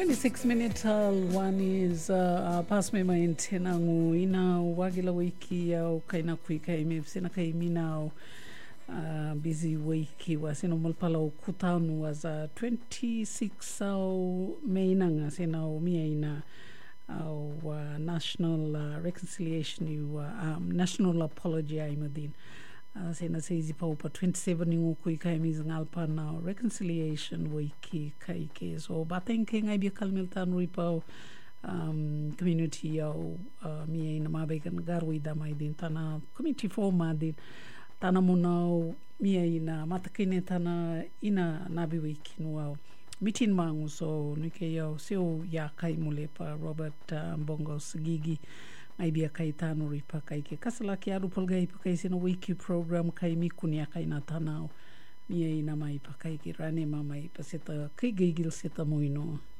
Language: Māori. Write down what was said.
26 minutes one is past me mai tena ngu ina wagila wiki au kaina kuika ime sena kai mina busy wiki wasino mulpala o kutanu was 26 au meinanga sena o mia ina national reconciliation national apology aimadin sena seizi pa upa 27 ningu kuika ime ngalpa na reconciliation wiki kaike so bateng ke ngai bia kalmiltan ripa community au mia ina mabekan garwi damai din tana community forma din tana munau mia ina matakine tana ina nabi wiki nuau mitin mangu so nuke yau seo ya kai mule pa Robert Mbongos Gigi ngai bia kai tanu ripa kai ke kasala ki aru polgai pa kai sino wiki program kai mikunia kai na tanau mia ina mai pa kai ki rane mamai pa seta kai gigil seta moino